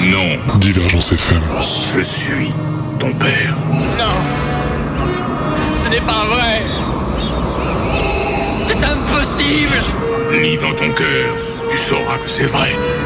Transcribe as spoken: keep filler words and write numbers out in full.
Non. Divergence F M. Je suis ton père. Non. Ce n'est pas vrai. C'est impossible. Lis dans ton cœur, tu sauras que c'est vrai.